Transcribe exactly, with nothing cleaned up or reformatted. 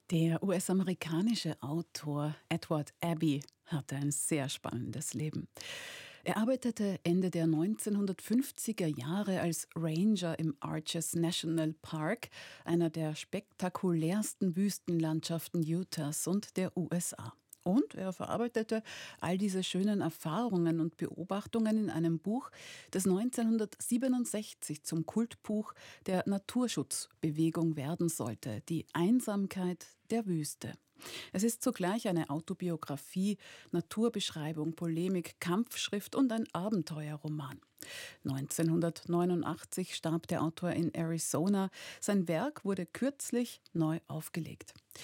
Der U S-amerikanische Autor Edward Abbey hatte ein sehr spannendes Leben. Er arbeitete Ende der neunzehnhundertfünfziger Jahre als Ranger im Arches National Park, einer der spektakulärsten Wüstenlandschaften Utahs und der U S A. Und er verarbeitete all diese schönen Erfahrungen und Beobachtungen in einem Buch, das neunzehnhundertsiebenundsechzig zum Kultbuch der Naturschutzbewegung werden sollte: Die Einsamkeit der Wüste. Es ist zugleich eine Autobiografie, Naturbeschreibung, Polemik, Kampfschrift und ein Abenteuerroman. neunzehnhundertneunundachtzig starb der Autor in Arizona. Sein Werk wurde kürzlich neu aufgelegt.